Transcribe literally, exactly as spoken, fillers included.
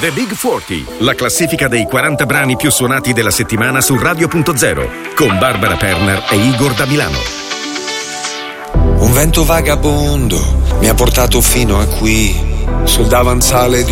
The Big quaranta, la classifica dei quaranta brani più suonati della settimana su Radio punto zero, con Barbara Perner e Igor da Milano. Un vento vagabondo mi ha portato fino a qui, sul davanzale di